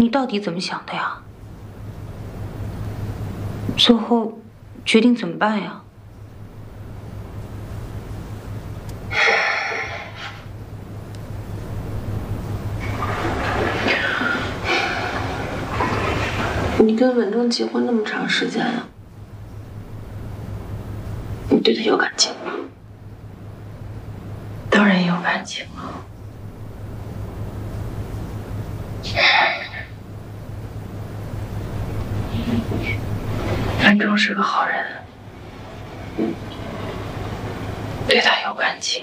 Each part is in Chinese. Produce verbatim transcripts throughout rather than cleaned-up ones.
你到底怎么想的呀？最后决定怎么办呀？ 你跟文正结婚那么长时间了，你对他有感情吗？ 当然有感情了。文正是个好人，对他有感情，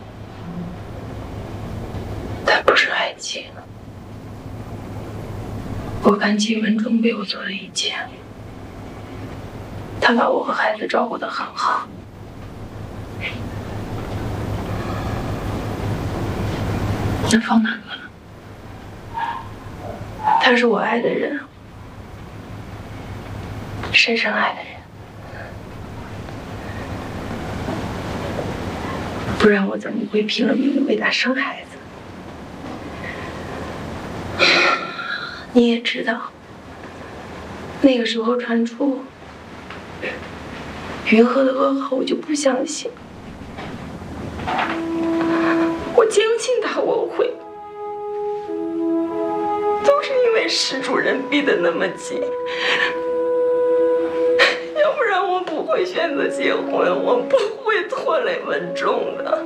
但不是爱情。我感激文正为我做的一切，他把我和孩子照顾得很好。那方大哥呢？他是我爱的人，深深爱的人，不然我怎么会拼了命的为他生孩子？你也知道，那个时候传出云鹤的噩耗，我就不相信。我坚信他我会，都是因为施主任逼得那么紧，要不然我不会选择结婚，我不会拖累文仲的。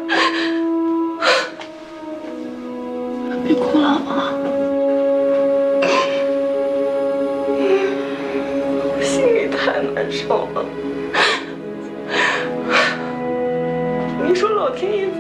别哭了好吗？ 我心里太难受了。你说老天爷